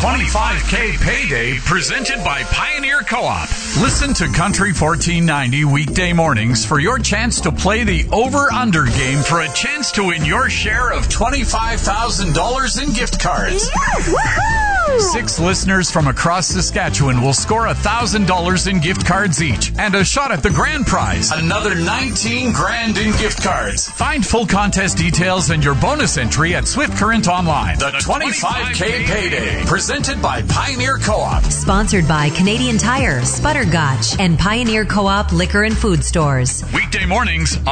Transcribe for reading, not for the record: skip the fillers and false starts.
25K Payday presented by Pioneer Co-op. Listen to Country 1490 weekday mornings for your chance to play the over-under game for a chance to win your share of $25,000 in gift cards. Yes! Woohoo! 6 listeners from across Saskatchewan will score $1,000 in gift cards each and a shot at the grand prize, another $19,000 in gift cards. Find full contest details and your bonus entry at Swift Current Online. The 25K Payday, presented by Pioneer Co-op. Sponsored by Canadian Tire, Sputtergotch, and Pioneer Co-op Liquor and Food Stores. Weekday mornings